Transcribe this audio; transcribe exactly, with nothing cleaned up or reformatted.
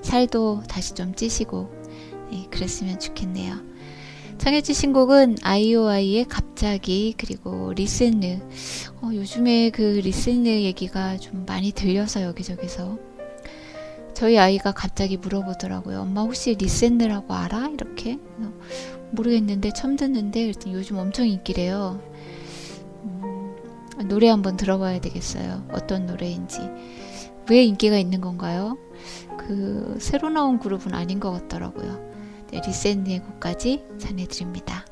살도 다시 좀 찌시고 예, 그랬으면 좋겠네요. 청해주신 곡은 아이오아이의 갑자기, 그리고 리센느. 어, 요즘에 그 리센느 얘기가 좀 많이 들려서 여기저기서 저희 아이가 갑자기 물어보더라고요. 엄마 혹시 리센느라고 알아? 이렇게. 모르겠는데 처음 듣는데 그랬더니 요즘 엄청 인기래요. 음, 노래 한번 들어봐야 되겠어요. 어떤 노래인지. 왜 인기가 있는 건가요? 그 새로 나온 그룹은 아닌 것 같더라고요. 네, 리센느의 곡까지 전해드립니다.